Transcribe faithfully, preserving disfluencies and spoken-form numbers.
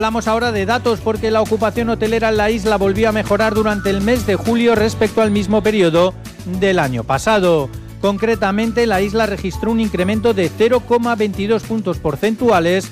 Hablamos ahora de datos porque la ocupación hotelera en la isla volvió a mejorar durante el mes de julio respecto al mismo periodo del año pasado. Concretamente, la isla registró un incremento de cero coma veintidós puntos porcentuales